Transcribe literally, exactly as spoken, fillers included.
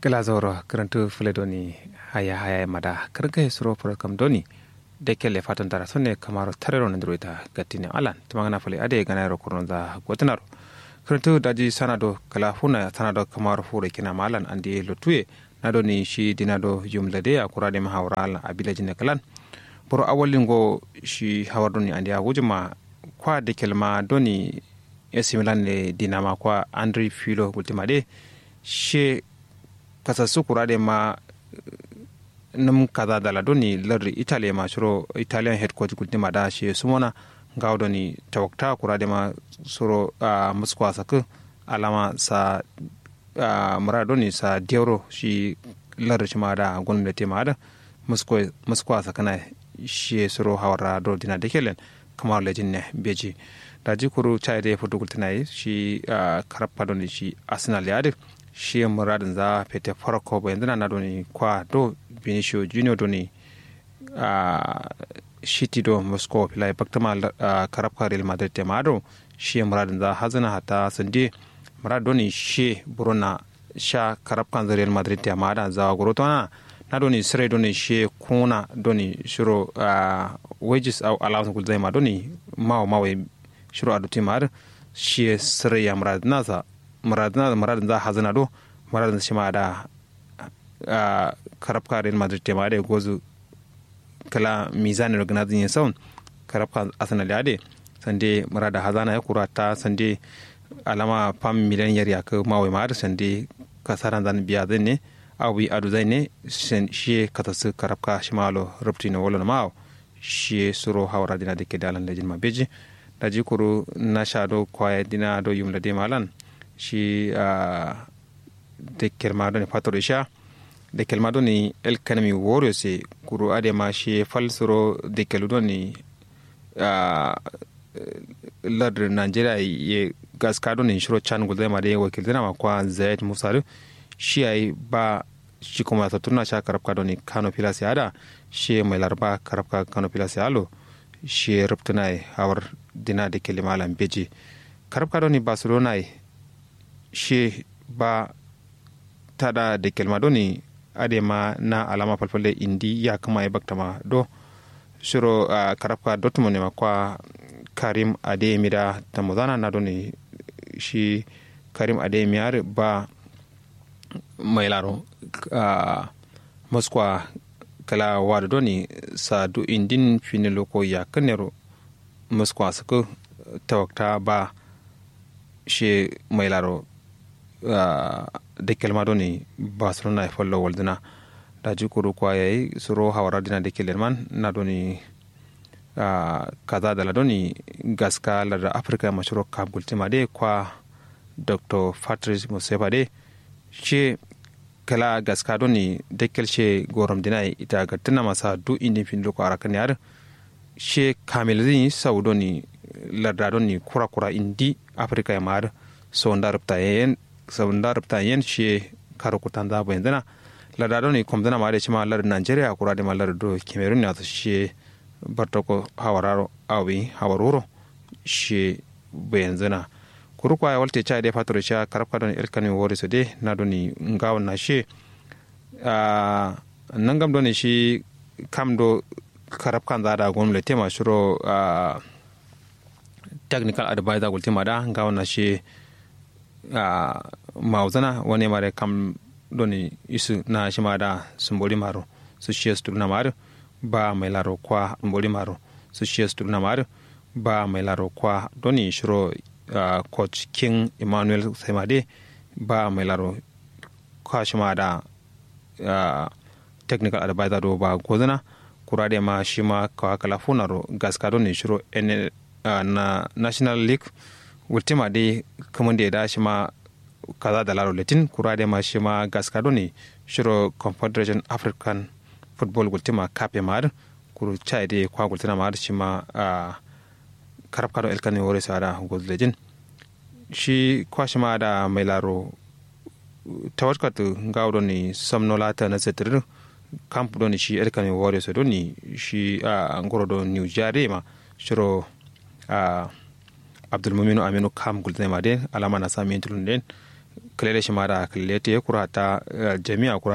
Glazoro karantu Filedoni haya haya mada karga suro program doni dekele fatan dara sonne kamaro tarero nandruita gatine alan tumangana fale ade ganaro koronza gotanaro karantu daji sanado kala huna sanado kamaro fure kina malan andi lotue nadoni shi dinado jumlade akurade mahawral abilajine kalan boro awalingo shi hawardoni andi awujuma kwa dekelma doni esimilan le dinama kwa Andri Filo ultimade she kasa sukura de ma num kaza dala doni lardi Italy ma shuro Italian head coach ultima da she sumona gawdo ni tawakta kura de ma suro uh, muskwa sak alama sa uh, maradoni sa dioro shi lardi shima da gonnati ma da muskwa muskwa sakana she suro hawara do dina dekelen kamar lejinne beji da jikuru chai de fotogultinai shi uh, karapadoni shi Arsenal yade shi muradin za fete farko ba yanzu na doni kwa do Benicio Junior doni a shiti do Moscow filai baktama karabka Real Madrid te mado shi muradin za hazana hata sande murad doni shi buruna sha karabkan Real Madrid te mada za gorotona na doni sire doni shi kuna doni shiro wages au allowance kulzai ma doni mawo mawe shiro aduti mar shi sire ya muradin nasa muradin muradin za hazana do muradin shi ma da karabka Real Madrid te ma da gozu kala mizan organizing yin sound karabka Arsenal ya de sande murada hazana ya kurata sande alama pam miliyan yar ya ka mawe ma da sande kasaran zan biya zai ne awi adu zai ne shi katasu karabka shi malo rubtina wala ma shi suro hawra dina de ke dalan lejin ma beji da jikuru na shado kwaya dina do yumla de malan shi de kelmado ne fatoro sha de kelmado ni el kanami woro se kuru ade ma shi falsoro de keludo ni ladr Nigeria ye gaskado ni shiro chan gulde ma de wakil dina ma kwa Zayed Musaru shi ai ba shi kuma ta tunna sha karabka ni Kano Pilas yada shi mai larba karabka Kano Pilas yalo shi rubtuna hawar dina de kelimalan beji karabka ni Barcelona shi ba tada da kelmadoni adema na alama falfalle indi ya kama ya baktama do shiro uh, karafka Dortmund ma kwa Karim Adeyemida tamuzana na doni shi Karim Adeyemiyar ba mai laro uh, Moskwa kala wada doni sa du indin finiloko ya kanero Moskwa suku tawakta ba shi mai laro Uh, de kelmado ni Barcelona e follo woldina da jikuru kwa yayi suro hawara dina de kelman na doni uh, kaza da la doni gaska la da Africa mashuro kab gultima de kwa Doctor Patrice Motsepe de she kala gaska doni de kelshe gorom dina ita gatina masa du indi fin loko arakan yar she kamilini saudoni la da doni kura kura indi Africa mar so ndarpta yen sabunda rubta yen shi karo kutanda bo endana la da doni komdana ma de chima la Nigeria kura de malar do Cameroon na shi bartoko hawararo awi hawaruro shi benzana kuru kwa walte cha de fatoro cha karapka don elkani wori so de na doni ngaw na shi a nangam doni shi kamdo karapka da gomle tema shuro technical advisor gultima da ngaw na shi Uh, mauzana wani mare kam doni isu na shima da sumboli maro su shiya su na maro ba mai laro kwa mboli maro su shiya su na maro ba mai laro kwa doni shiro uh, coach King Emmanuel Semade ba mai laro kwa shima da uh, technical advisor do ba gozana kurade ma shima kwa kalafunaro gaska doni shiro ene uh, na National League ultima de kamande da shi ma kaza da laro latin kura da ma shi ma gaskado ne shiro Confederation African Football ultima kape mar kuru chai de kwa ultima mar shi ma karabkado elkani wore sara gozlejin shi kwa shi ma da mai laro tawatkatu ngawdo ni somnolata na setrir kamp do ni shi elkani wore so do ni shi ngoro do New Jare ma shiro Abdul Muminu Aminu kam gulzai ma den alama na sami intulun den kalele shi ma da kalele te kura ta jami'a kura